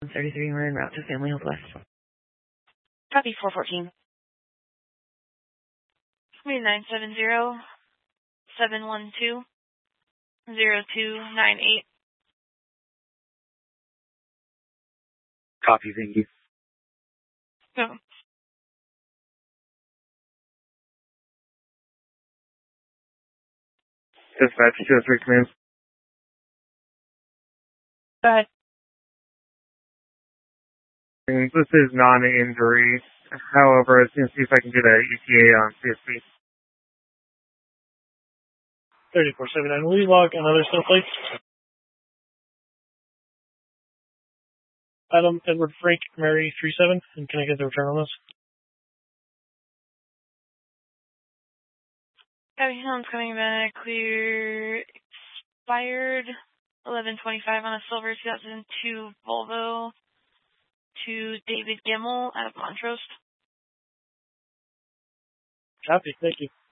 33, we're en route to Family Health West. Copy 414. 970-712-0298. Copy, thank you. No. Dispatch 203 Command. Go ahead. This is non-injury. However, I was going to see if I can get a ETA on CSP. 3479, will you log another snowflake? Adam, Edward, Frank, Mary, 37, and can I get the return on this? Copy, someone's coming back. Clear. Expired. 1125 on a silver 2002 Volvo to David Gimmel out of Montrose. Copy, thank you.